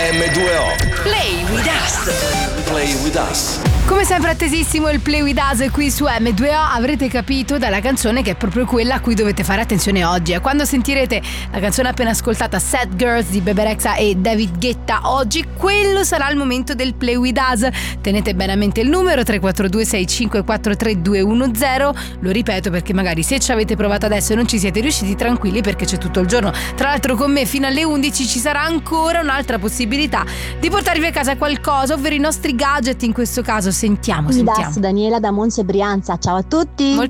M2O. Play with us. Play with us. Come sempre attesissimo il Play With Us qui su M2O. Avrete capito dalla canzone che è proprio quella a cui dovete fare attenzione oggi. E quando sentirete la canzone appena ascoltata, Sad Girls di Bebe Rexha e David Guetta, oggi quello sarà il momento del Play With Us. Tenete bene a mente il numero 342 6543 210. Lo ripeto perché magari se ci avete provato adesso e non ci siete riusciti, tranquilli perché c'è tutto il giorno. Tra l'altro con me fino alle 11 ci sarà ancora un'altra possibilità di portarvi a casa qualcosa, ovvero i nostri gadget in questo caso. Sentiamo. Daniela da Monza e Brianza, ciao a tutti.